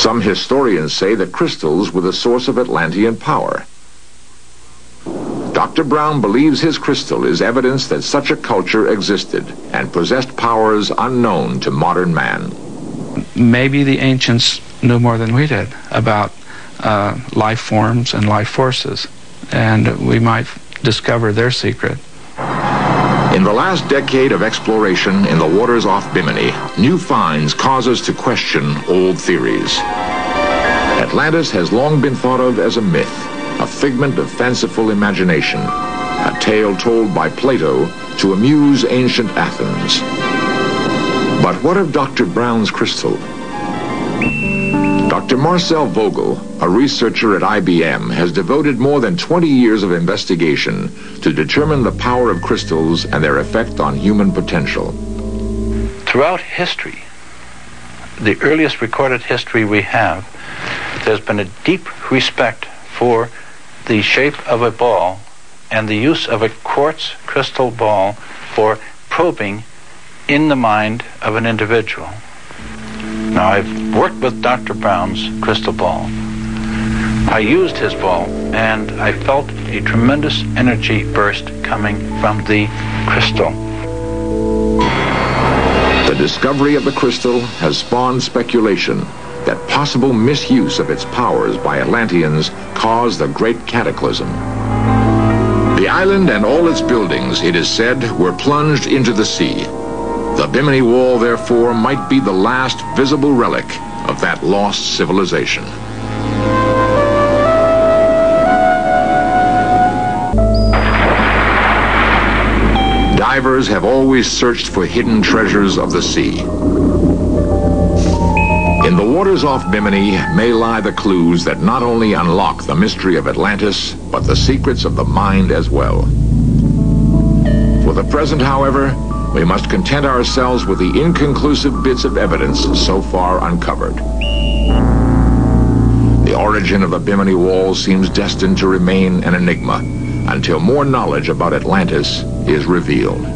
Some historians say that crystals were the source of Atlantean power. Dr. Brown believes his crystal is evidence that such a culture existed and possessed powers unknown to modern man. Maybe the ancients knew more than we did about life forms and life forces, and we might discover their secret. In the last decade of exploration in the waters off Bimini, new finds cause us to question old theories. Atlantis has long been thought of as a myth, a figment of fanciful imagination, a tale told by Plato to amuse ancient Athens. But what of Dr. Brown's crystal? Dr. Marcel Vogel, a researcher at IBM, has devoted more than 20 years of investigation to determine the power of crystals and their effect on human potential. Throughout history, the earliest recorded history we have, there's been a deep respect for the shape of a ball and the use of a quartz crystal ball for probing in the mind of an individual. Now, I've worked with Dr. Brown's crystal ball. I used his ball, and I felt a tremendous energy burst coming from the crystal. The discovery of the crystal has spawned speculation that possible misuse of its powers by Atlanteans caused the Great Cataclysm. The island and all its buildings, it is said, were plunged into the sea. The Bimini Wall, therefore, might be the last visible relic of that lost civilization. Divers have always searched for hidden treasures of the sea. In the waters off Bimini may lie the clues that not only unlock the mystery of Atlantis, but the secrets of the mind as well. For the present, however, we must content ourselves with the inconclusive bits of evidence so far uncovered. The origin of the Bimini Wall seems destined to remain an enigma until more knowledge about Atlantis is revealed.